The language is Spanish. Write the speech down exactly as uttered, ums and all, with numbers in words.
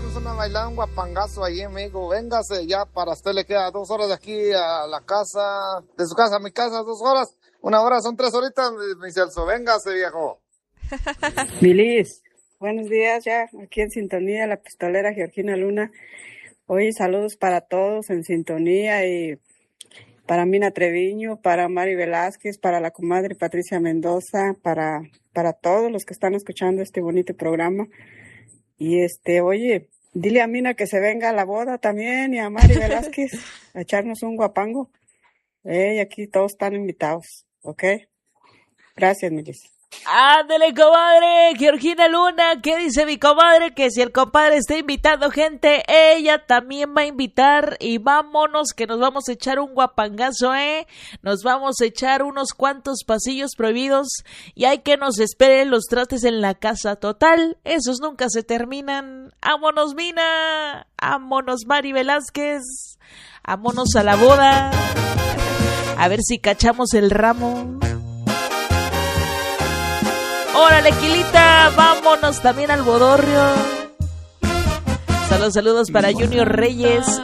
echarnos una bailada, un guapangazo ahí, amigo. Véngase, ya para usted le queda dos horas de aquí a la casa, de su casa a mi casa, dos horas. Una hora son tres horitas, mi Celso. Véngase, viejo. Milis, buenos días ya, aquí en sintonía, la pistolera Georgina Luna. Hoy saludos para todos en sintonía y para Mina Treviño, para Mari Velázquez, para la comadre Patricia Mendoza, para, para todos los que están escuchando este bonito programa. Y este, oye, dile a Mina que se venga a la boda también y a Mari Velázquez a echarnos un guapango. Eh, y aquí todos están invitados, ¿ok? Gracias, Milis. Ándale, comadre, Georgina Luna, ¿qué dice mi comadre? Que si el compadre está invitando gente, ella también va a invitar y vámonos que nos vamos a echar un guapangazo, ¿eh? Nos vamos a echar unos cuantos pasillos prohibidos y hay que nos esperen los trastes en la casa. Total, esos nunca se terminan. ¡Vámonos, Mina! ¡Vámonos, Mari Velázquez! ¡Vámonos a la boda! A ver si cachamos el ramo. ¡Órale, Quilita! ¡Vámonos también al bodorrio! Saludos, saludos para Junior Reyes.